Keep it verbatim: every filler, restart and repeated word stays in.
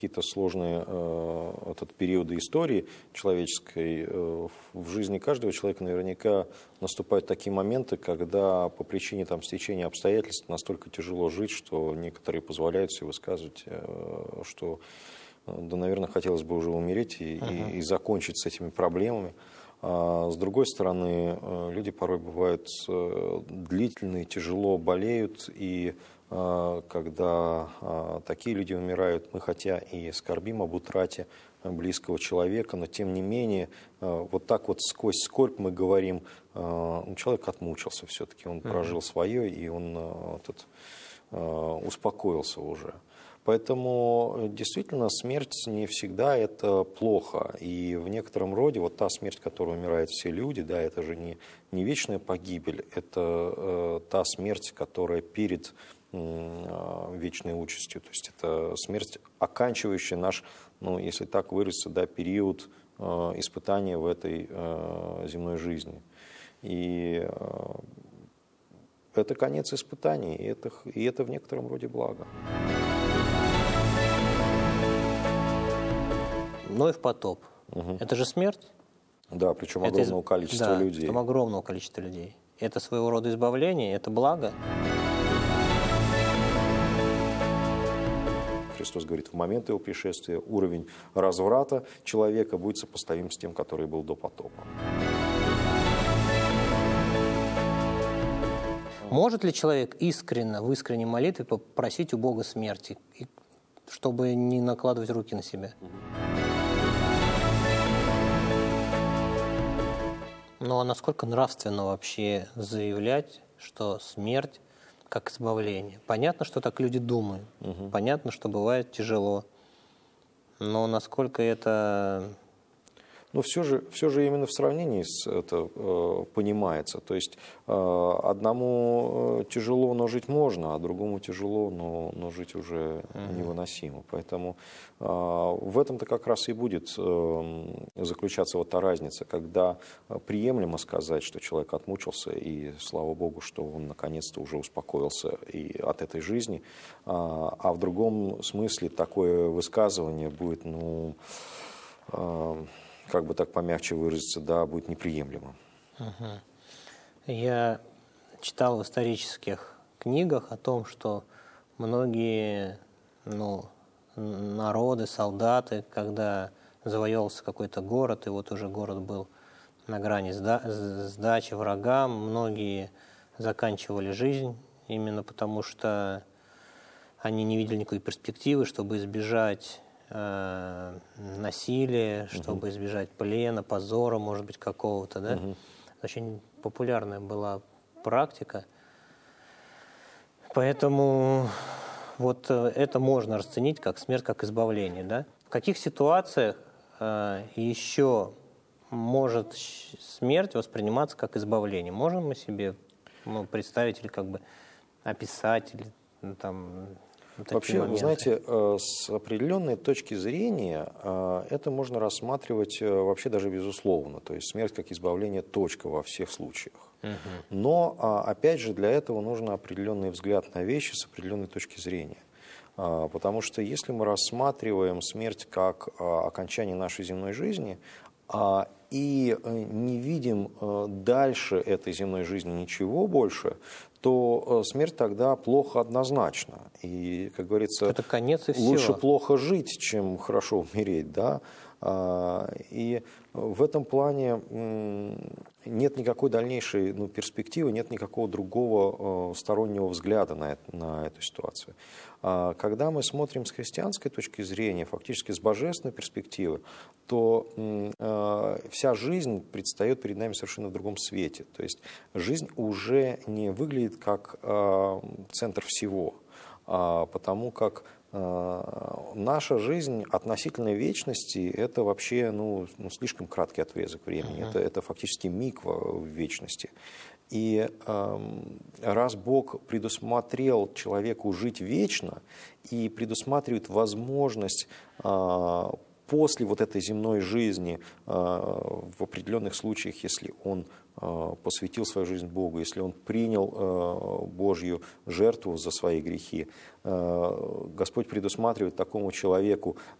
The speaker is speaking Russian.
какие-то сложные э, этот периоды истории человеческой, э, в жизни каждого человека наверняка наступают такие моменты, когда по причине там, стечения обстоятельств настолько тяжело жить, что некоторые позволяют себе высказывать, э, что, да, наверное, хотелось бы уже умереть и, uh-huh. и, и закончить с этими проблемами. А с другой стороны, э, люди порой бывают э, длительные, тяжело болеют, и когда а, такие люди умирают, мы хотя и скорбим об утрате близкого человека, но тем не менее, а, вот так вот сквозь скорбь мы говорим, а, человек отмучился все-таки, он uh-huh. прожил свое, и он а, этот, а, успокоился уже. Поэтому действительно смерть не всегда это плохо. И в некотором роде вот та смерть, которой умирают все люди, да, это же не, не вечная погибель, это э, та смерть, которая перед вечной участью. То есть это смерть, оканчивающая наш, ну, если так выразиться, да, период э, испытания в этой э, земной жизни. И э, это конец испытаний, и это, и это в некотором роде благо. Ной в потоп. Угу. Это же смерть? Да, причем это огромного из... количества да, людей. Причем огромного количества людей. Это своего рода избавление, это благо. Христос говорит, в момент его пришествия уровень разврата человека будет сопоставим с тем, который был до потопа. Может ли человек искренне, в искренней молитве попросить у Бога смерти, чтобы не накладывать руки на себя? Ну а насколько нравственно вообще заявлять, что смерть как избавление? Понятно, что так люди думают. Угу. Понятно, что бывает тяжело. Но насколько это... Но все же, все же именно в сравнении с это э, понимается. То есть э, одному тяжело, но жить можно, а другому тяжело, но, но жить уже uh-huh. невыносимо. Поэтому э, в этом-то как раз и будет э, заключаться вот та разница, когда приемлемо сказать, что человек отмучился, и слава Богу, что он наконец-то уже успокоился и от этой жизни, а, а в другом смысле такое высказывание будет, ну... Э, как бы так помягче выразиться, да, будет неприемлемо. Угу. Я читал в исторических книгах о том, что многие ну, народы, солдаты, когда завоевался какой-то город, и вот уже город был на грани сда- сдачи врагам, многие заканчивали жизнь именно потому, что они не видели никакой перспективы, чтобы избежать насилие, чтобы uh-huh. избежать плена, позора, может быть, какого-то, да. Uh-huh. Очень популярная была практика. Поэтому вот это можно расценить как смерть, как избавление, да. В каких ситуациях э, еще может смерть восприниматься как избавление? Можем мы себе ну, представить или как бы описать, или ну, там... Вообще, моменты. Вы знаете, с определенной точки зрения это можно рассматривать вообще даже безусловно. То есть смерть как избавление точка во всех случаях. Угу. Но, опять же, для этого нужен определенный взгляд на вещи с определенной точки зрения. Потому что если мы рассматриваем смерть как окончание нашей земной жизни, и не видим дальше этой земной жизни ничего больше, то смерть тогда плохо однозначно. И, как говорится, это конец и лучше все. Плохо жить, чем хорошо умереть, да. И в этом плане нет никакой дальнейшей ну, перспективы, нет никакого другого стороннего взгляда на, это, на эту ситуацию. Когда мы смотрим с христианской точки зрения, фактически с божественной перспективы, то вся жизнь предстает перед нами совершенно в другом свете. То есть жизнь уже не выглядит как центр всего, потому как наша жизнь относительно вечности – это вообще ну, ну, слишком краткий отрезок времени. Uh-huh. Это, это фактически миг в вечности. И э, раз Бог предусмотрел человеку жить вечно и предусматривает возможность э, после вот этой земной жизни, в определенных случаях, если он посвятил свою жизнь Богу, если он принял Божью жертву за свои грехи, Господь предусматривает такому человеку